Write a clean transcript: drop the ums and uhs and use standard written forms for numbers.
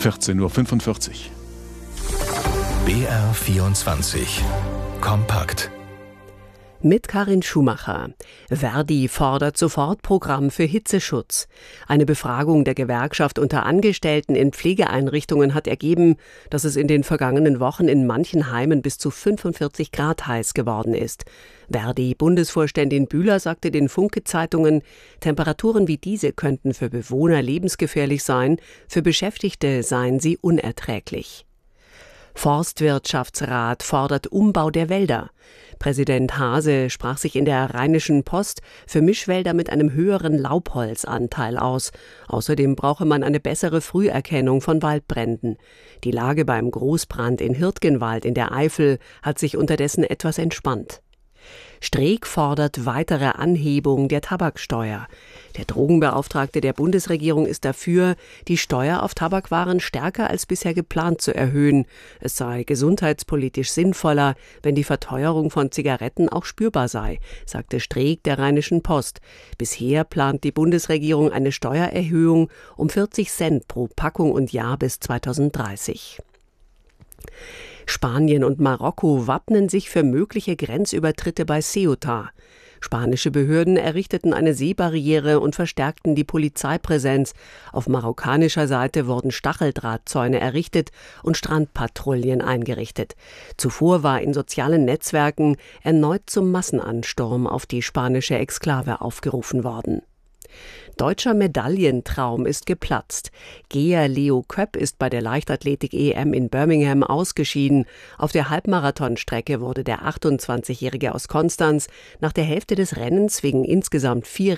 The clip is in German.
14:45 Uhr. BR24 Kompakt. Mit Karin Schumacher. Verdi fordert Sofortprogramm für Hitzeschutz. Eine Befragung der Gewerkschaft unter Angestellten in Pflegeeinrichtungen hat ergeben, dass es in den vergangenen Wochen in manchen Heimen bis zu 45 Grad heiß geworden ist. Verdi-Bundesvorständin Bühler sagte den Funke-Zeitungen, Temperaturen wie diese könnten für Bewohner lebensgefährlich sein, für Beschäftigte seien sie unerträglich. Forstwirtschaftsrat fordert Umbau der Wälder. Präsident Haase sprach sich in der Rheinischen Post für Mischwälder mit einem höheren Laubholzanteil aus. Außerdem brauche man eine bessere Früherkennung von Waldbränden. Die Lage beim Großbrand in Hirtgenwald in der Eifel hat sich unterdessen etwas entspannt. Streeck fordert weitere Anhebung der Tabaksteuer. Der Drogenbeauftragte der Bundesregierung ist dafür, die Steuer auf Tabakwaren stärker als bisher geplant zu erhöhen. Es sei gesundheitspolitisch sinnvoller, wenn die Verteuerung von Zigaretten auch spürbar sei, sagte Streeck der Rheinischen Post. Bisher plant die Bundesregierung eine Steuererhöhung um 40 Cent pro Packung und Jahr bis 2030. Spanien und Marokko wappnen sich für mögliche Grenzübertritte bei Ceuta. Spanische Behörden errichteten eine Seebarriere und verstärkten die Polizeipräsenz. Auf marokkanischer Seite wurden Stacheldrahtzäune errichtet und Strandpatrouillen eingerichtet. Zuvor war in sozialen Netzwerken erneut zum Massenansturm auf die spanische Exklave aufgerufen worden. Deutscher Medaillentraum ist geplatzt. Gea Leo Köpp ist bei der Leichtathletik-EM in Birmingham ausgeschieden. Auf der Halbmarathonstrecke wurde der 28-Jährige aus Konstanz nach der Hälfte des Rennens wegen insgesamt 4